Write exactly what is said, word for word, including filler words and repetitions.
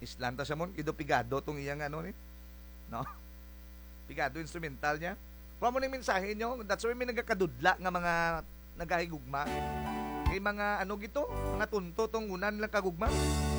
Islam ta siya mon ido pigado tong iyang ano ni, no? Pigado instrumental niya. Kuha mo na yung mensahe nyo. That's why may nagkakadudla nga mga nagahigugma. Kay mga ano gito, mga tunto tong unan lang kagugma.